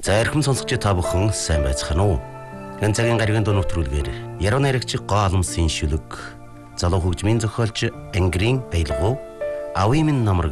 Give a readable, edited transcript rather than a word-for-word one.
За эрхэм сонсогч та бүхэн сайн байцгаана уу? Энэ цагийн гаригийн дуу нэвтрүүлгээр яруу найрагч Гоолмсын шүлэг, залуу хөгжмийн зохиолч Ангирийн баялгуу, Ави минь намар